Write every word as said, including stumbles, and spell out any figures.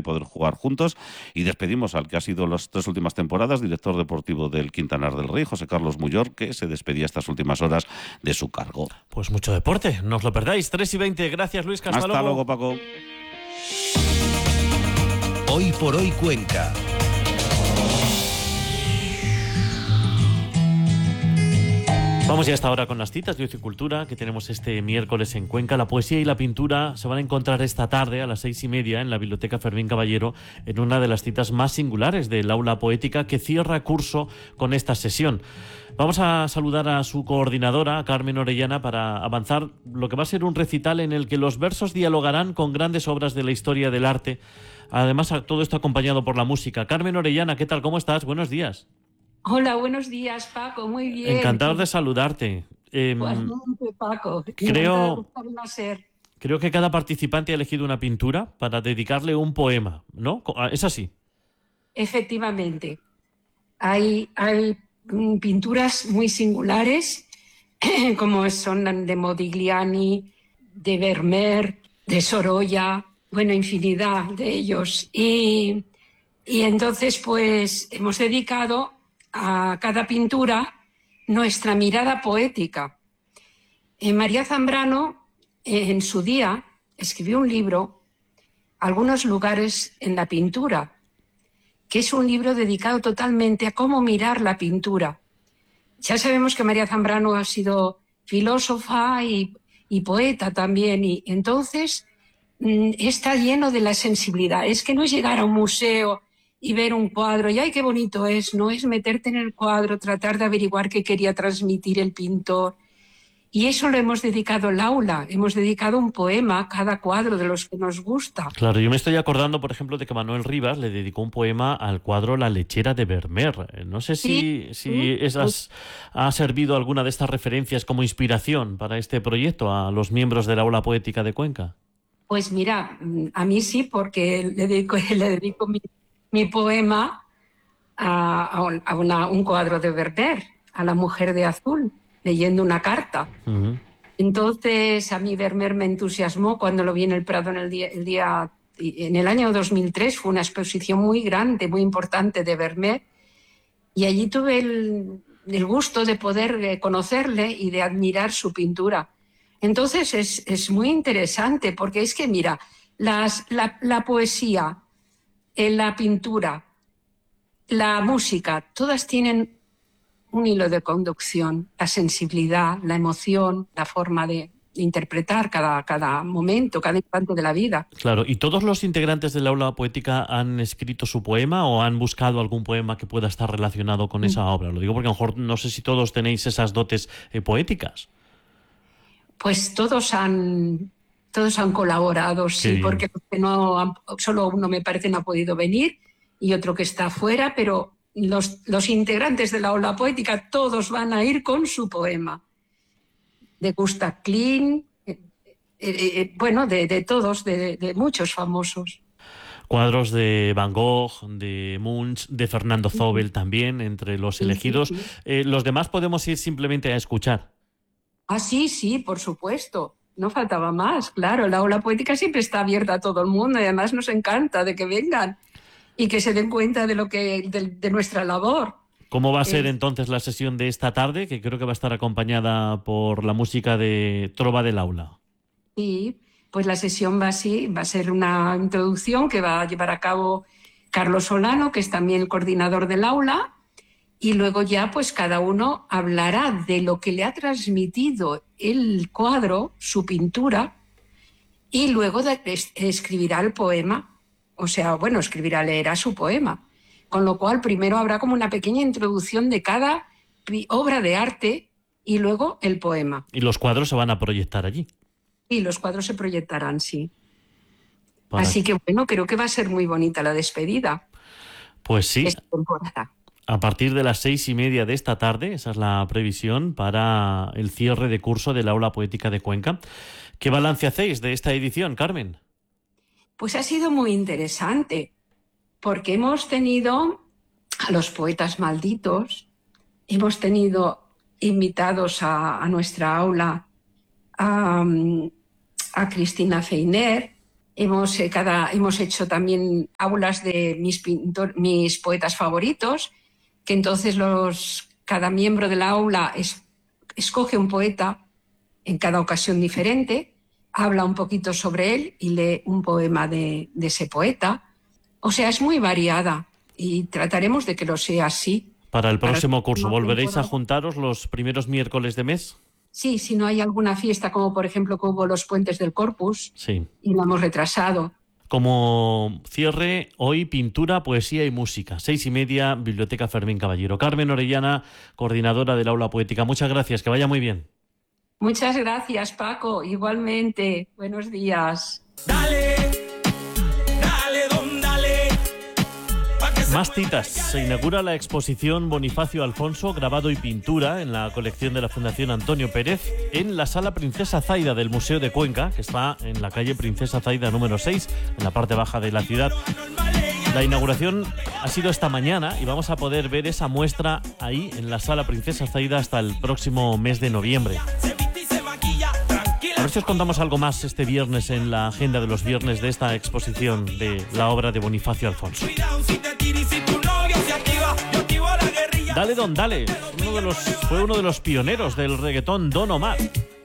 poder jugar juntos. Y despedimos al que ha sido las tres últimas temporadas director deportivo del Quintanar del Rey, José Carlos Muyor, que se despedía estas últimas horas de su cargo. Pues mucho deporte, no os lo perdáis. tres y veinte, gracias Luis, hasta, hasta luego. luego, Paco. Hoy por hoy Cuenca. Vamos ya hasta ahora con las citas de Ocio y Cultura que tenemos este miércoles en Cuenca. La poesía y la pintura se van a encontrar esta tarde a las seis y media en la Biblioteca Fermín Caballero, en una de las citas más singulares del aula poética que cierra curso con esta sesión. Vamos a saludar a su coordinadora, Carmen Orellana, para avanzar lo que va a ser un recital en el que los versos dialogarán con grandes obras de la historia del arte. Además, todo esto acompañado por la música. Carmen Orellana, ¿qué tal? ¿Cómo estás? Buenos días. Hola, buenos días, Paco, muy bien. Encantado de saludarte. Eh, Igualmente, Paco. Creo, creo que cada participante ha elegido una pintura para dedicarle un poema, ¿no? ¿Es así? Efectivamente. Hay, hay pinturas muy singulares, como son de Modigliani, de Vermeer, de Sorolla, bueno, infinidad de ellos. Y, y entonces, pues, hemos dedicado a cada pintura nuestra mirada poética. Eh, María Zambrano, eh, en su día, escribió un libro, Algunos lugares en la pintura, que es un libro dedicado totalmente a cómo mirar la pintura. Ya sabemos que María Zambrano ha sido filósofa y, y poeta también, y entonces mmm, está lleno de la sensibilidad. Es que no es llegar a un museo y ver un cuadro, y ¡ay, qué bonito es! No es meterte en el cuadro, tratar de averiguar qué quería transmitir el pintor. Y eso lo hemos dedicado al aula, hemos dedicado un poema a cada cuadro de los que nos gusta. Claro, yo me estoy acordando, por ejemplo, de que Manuel Rivas le dedicó un poema al cuadro La lechera de Vermeer. No sé si, sí, si sí. Esas, ha servido alguna de estas referencias como inspiración para este proyecto a los miembros del aula poética de Cuenca. Pues mira, a mí sí, porque le dedico, le dedico mi mi poema a, a, una, un cuadro de Vermeer, a la mujer de azul, leyendo una carta. Uh-huh. Entonces, a mí Vermeer me entusiasmó cuando lo vi en el Prado en el día, el día en el año dos mil tres, fue una exposición muy grande, muy importante de Vermeer, y allí tuve el, el gusto de poder conocerle y de admirar su pintura. Entonces, es, es muy interesante, porque es que, mira, las, la, la poesía, en la pintura, la música, todas tienen un hilo de conducción, la sensibilidad, la emoción, la forma de interpretar cada, cada momento, cada instante de la vida. Claro, ¿y todos los integrantes del aula poética han escrito su poema o han buscado algún poema que pueda estar relacionado con esa obra? Lo digo porque a lo mejor no sé si todos tenéis esas dotes eh, poéticas. Pues todos han... Todos han colaborado, sí, porque no han, solo uno me parece no ha podido venir y otro que está afuera, pero los, los integrantes de la aula poética todos van a ir con su poema. De Gustav Klimt, eh, eh, eh, bueno, de, de todos, de, de muchos famosos. Cuadros de Van Gogh, de Munch, de Fernando Zobel también, entre los elegidos. Sí, sí, sí. Eh, los demás podemos ir simplemente a escuchar. Ah, sí, sí, por supuesto. No faltaba más, claro. La aula poética siempre está abierta a todo el mundo y además nos encanta de que vengan y que se den cuenta de lo que de, de nuestra labor. ¿Cómo va a ser eh, entonces la sesión de esta tarde? Que creo que va a estar acompañada por la música de Trova del Aula. Sí, pues la sesión va así, va a ser una introducción que va a llevar a cabo Carlos Solano, que es también el coordinador del aula, y luego ya pues cada uno hablará de lo que le ha transmitido el cuadro, su pintura, y luego de, es, escribirá el poema, o sea, bueno, escribirá, leerá su poema. Con lo cual primero habrá como una pequeña introducción de cada obra de arte y luego el poema. ¿Y los cuadros se van a proyectar allí? Y los cuadros se proyectarán, sí. Para... Así que bueno, creo que va a ser muy bonita la despedida. Pues sí. Esta temporada. A partir de las seis y media de esta tarde, esa es la previsión para el cierre de curso del Aula Poética de Cuenca. ¿Qué balance hacéis de esta edición, Carmen? Pues ha sido muy interesante, porque hemos tenido a los poetas malditos, hemos tenido invitados a, a nuestra aula a, a Cristina Feiner, Hemos, eh, cada, hemos hecho también aulas de mis, pintor, mis poetas favoritos, que entonces los, cada miembro de la aula es, escoge un poeta en cada ocasión diferente, habla un poquito sobre él y lee un poema de, de ese poeta. O sea, es muy variada y trataremos de que lo sea así. Para el próximo curso, ¿volveréis a juntaros los primeros miércoles de mes? Sí, si no hay alguna fiesta, como por ejemplo que hubo los puentes del Corpus, sí, y lo hemos retrasado. Como cierre, hoy pintura, poesía y música. Seis y media, Biblioteca Fermín Caballero. Carmen Orellana, coordinadora del Aula Poética. Muchas gracias, que vaya muy bien. Muchas gracias, Paco. Igualmente. Buenos días. Dale, dale, don, dale. Más citas. Se inaugura la exposición Bonifacio Alfonso, grabado y pintura, en la colección de la Fundación Antonio Pérez, en la Sala Princesa Zaida del Museo de Cuenca, que está en la calle Princesa Zaida número seis, en la parte baja de la ciudad. La inauguración ha sido esta mañana y vamos a poder ver esa muestra ahí, en la Sala Princesa Zaida, hasta el próximo mes de noviembre. A ver si os contamos algo más este viernes en la agenda de los viernes de esta exposición de la obra de Bonifacio Alfonso. Dale Don Dale, uno de los, fue uno de los pioneros del reggaetón, Don Omar.